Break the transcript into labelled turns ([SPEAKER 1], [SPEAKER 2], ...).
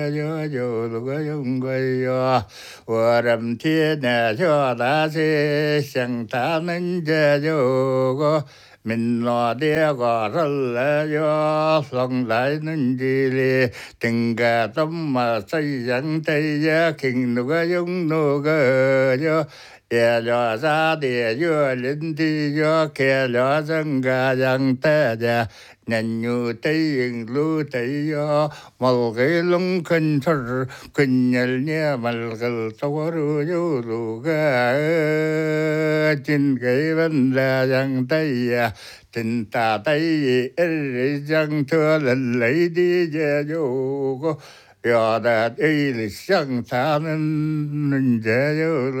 [SPEAKER 1] yo yo lu ga yong gui yo wo ram tie na cho da se xiang ta men je yo go min lo de go ra yo long lai nun ji li tình ga tâm mà xây dựng tây ya kinh nu ga yong nu ga yo ya lo ra de yo lin di yo ke lo zang ga yang ta ja nhân như tây lu tây yo mal cái lung khinh thở khinh nhel nhẹ mal cái tàu ru yu lu ga trên cái vấn đề yang tây ya tình ta tây er giang thưa lần lấy đi về yo có ya da ấy là sang ta nên về yo